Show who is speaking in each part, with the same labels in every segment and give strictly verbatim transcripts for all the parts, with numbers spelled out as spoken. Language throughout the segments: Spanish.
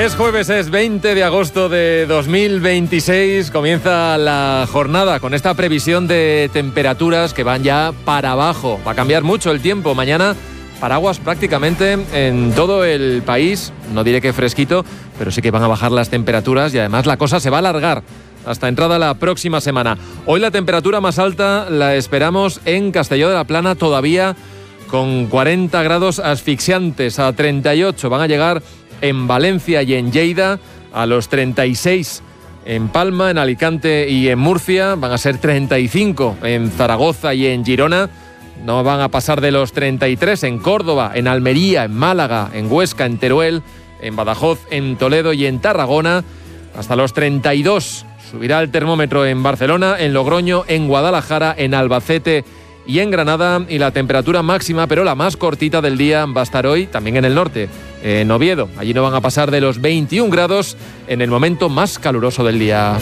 Speaker 1: Es jueves, es veinte de agosto de dos mil veintiséis. Comienza la jornada con esta previsión de temperaturas que van ya para abajo. Va a cambiar mucho el tiempo. Mañana paraguas prácticamente en todo el país. No diré que fresquito, pero sí que van a bajar las temperaturas y además la cosa se va a alargar hasta entrada la próxima semana. Hoy la temperatura más alta la esperamos en Castelló de la Plana, todavía con cuarenta grados asfixiantes. A treinta y ocho van a llegar en Valencia y en Lleida, a los treinta y seis en Palma, en Alicante y en Murcia, van a ser treinta y cinco en Zaragoza y en Girona, no van a pasar de los treinta y tres en Córdoba, en Almería, en Málaga, en Huesca, en Teruel, en Badajoz, en Toledo y en Tarragona, hasta los treinta y dos subirá el termómetro en Barcelona, en Logroño, en Guadalajara, en Albacete y en Granada, y la temperatura máxima, pero la más cortita del día, va a estar hoy también en el norte, en Oviedo. Allí no van a pasar de los veintiún grados en el momento más caluroso del día.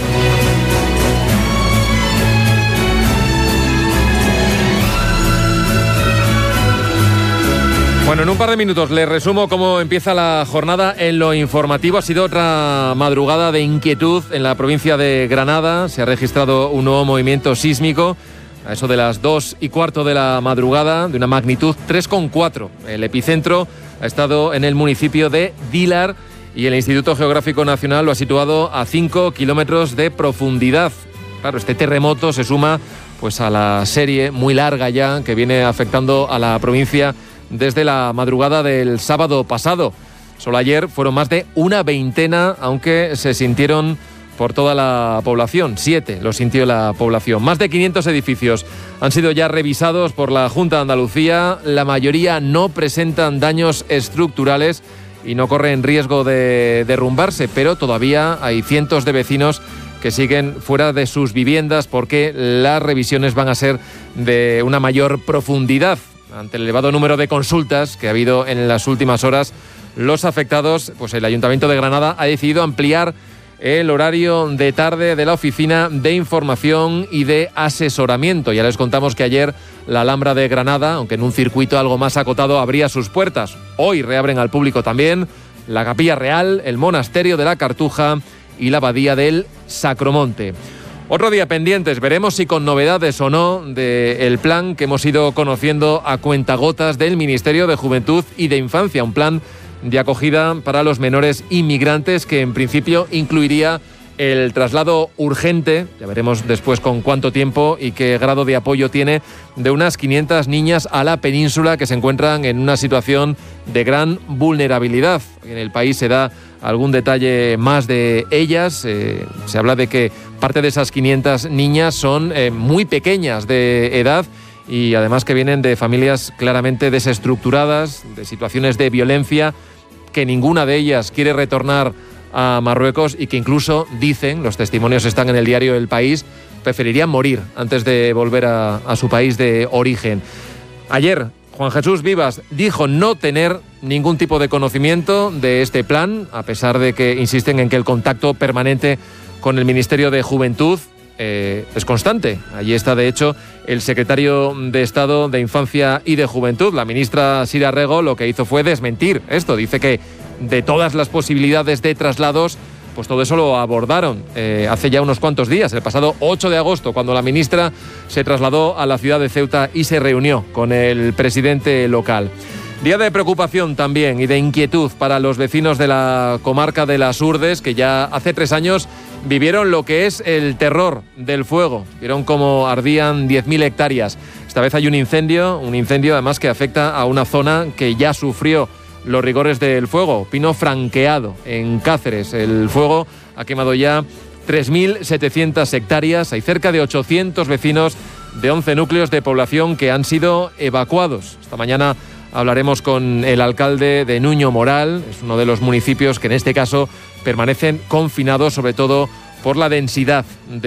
Speaker 1: Bueno, en un par de minutos les resumo cómo empieza la jornada en lo informativo. Ha sido otra madrugada de inquietud en la provincia de Granada. Se ha registrado un nuevo movimiento sísmico a eso de las dos y cuarto de la madrugada, de una magnitud tres coma cuatro. El epicentro ha estado en el municipio de Dílar y el Instituto Geográfico Nacional lo ha situado a cinco kilómetros de profundidad. Claro, este terremoto se suma pues a la serie muy larga ya que viene afectando a la provincia desde la madrugada del sábado pasado. Solo ayer fueron más de una veintena, aunque se sintieron por toda la población. Siete lo sintió la población. Más de quinientos edificios han sido ya revisados por la Junta de Andalucía. La mayoría no presentan daños estructurales y no corren riesgo de derrumbarse, pero todavía hay cientos de vecinos que siguen fuera de sus viviendas porque las revisiones van a ser de una mayor profundidad. Ante el elevado número de consultas que ha habido en las últimas horas, los afectados, pues el Ayuntamiento de Granada ha decidido ampliar el horario de tarde de la Oficina de Información y de Asesoramiento. Ya les contamos que ayer la Alhambra de Granada, aunque en un circuito algo más acotado, abría sus puertas. Hoy reabren al público también la Capilla Real, el Monasterio de la Cartuja y la Abadía del Sacromonte. Otro día pendientes, veremos si con novedades o no del plan que hemos ido conociendo a cuentagotas del Ministerio de Juventud y de Infancia, un plan de acogida para los menores inmigrantes que en principio incluiría el traslado urgente, ya veremos después con cuánto tiempo y qué grado de apoyo tiene, de unas quinientas niñas a la península que se encuentran en una situación de gran vulnerabilidad. En el país se da algún detalle más de ellas. Eh, se habla de que parte de esas quinientas niñas son eh, muy pequeñas de edad y además que vienen de familias claramente desestructuradas, de situaciones de violencia, que ninguna de ellas quiere retornar a Marruecos y que incluso dicen, los testimonios están en el diario El País, preferirían morir antes de volver a, a su país de origen. Ayer Juan Jesús Vivas dijo no tener ningún tipo de conocimiento de este plan, a pesar de que insisten en que el contacto permanente con el Ministerio de Juventud eh, es constante. Allí está, de hecho, el secretario de Estado de Infancia y de Juventud. La ministra Sira Rego lo que hizo fue desmentir esto. Dice que de todas las posibilidades de traslados, pues todo eso lo abordaron eh, hace ya unos cuantos días, el pasado ocho de agosto, cuando la ministra se trasladó a la ciudad de Ceuta y se reunió con el presidente local. Día de preocupación también y de inquietud para los vecinos de la comarca de Las Urdes, que ya hace tres años vivieron lo que es el terror del fuego. Vieron cómo ardían diez mil hectáreas. Esta vez hay un incendio, un incendio además que afecta a una zona que ya sufrió los rigores del fuego. Pino Franqueado, en Cáceres. El fuego ha quemado ya tres mil setecientas hectáreas. Hay cerca de ochocientos vecinos de once núcleos de población que han sido evacuados. Esta mañana hablaremos con el alcalde de Nuño Moral. Es uno de los municipios que en este caso permanecen confinados, sobre todo por la densidad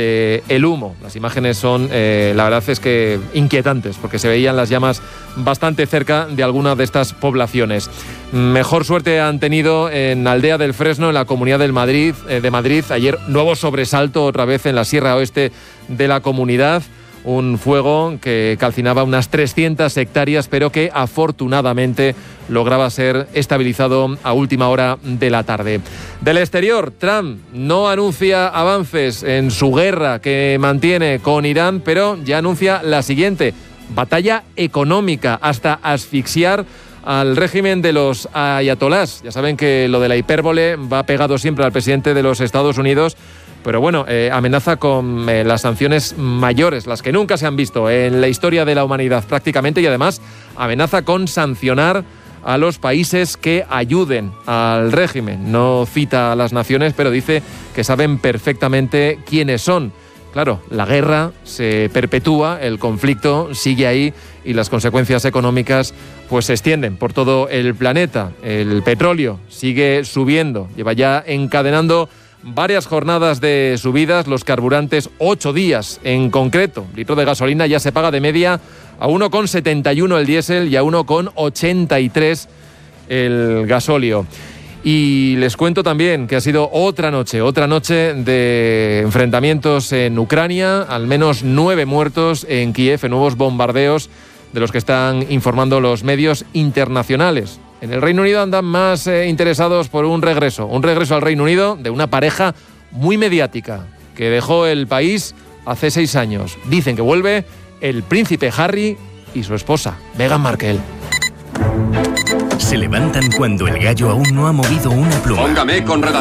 Speaker 1: del humo. Las imágenes son, eh, la verdad es que inquietantes, porque se veían las llamas bastante cerca de alguna de estas poblaciones. Mejor suerte han tenido en Aldea del Fresno, en la Comunidad del Madrid, eh, de Madrid. Ayer nuevo sobresalto otra vez en la Sierra Oeste de la comunidad. un fuego que calcinaba unas trescientas hectáreas, pero que afortunadamente lograba ser estabilizado a última hora de la tarde. Del exterior, Trump no anuncia avances en su guerra que mantiene con Irán, pero ya anuncia la siguiente: batalla económica hasta asfixiar al régimen de los ayatolás. Ya saben que lo de la hipérbole va pegado siempre al presidente de los Estados Unidos, pero bueno, eh, amenaza con eh, las sanciones mayores, las que nunca se han visto en la historia de la humanidad prácticamente, y además amenaza con sancionar a los países que ayuden al régimen. No cita a las naciones, pero dice que saben perfectamente quiénes son. Claro, la guerra se perpetúa, el conflicto sigue ahí y las consecuencias económicas pues se extienden por todo el planeta. El petróleo sigue subiendo, lleva ya encadenando varias jornadas de subidas, los carburantes ocho días en concreto. Litro de gasolina ya se paga de media a uno con setenta y uno el diésel y a uno con ochenta y tres el gasóleo. Y les cuento también que ha sido otra noche, otra noche de enfrentamientos en Ucrania, al menos nueve muertos en Kiev, en nuevos bombardeos de los que están informando los medios internacionales. En el Reino Unido andan más eh, interesados por un regreso, un regreso al Reino Unido de una pareja muy mediática que dejó el país hace seis años. Dicen que vuelve el príncipe Harry y su esposa, Meghan Markle.
Speaker 2: Se levantan cuando el gallo aún no ha movido una pluma.
Speaker 3: Póngame con redacción.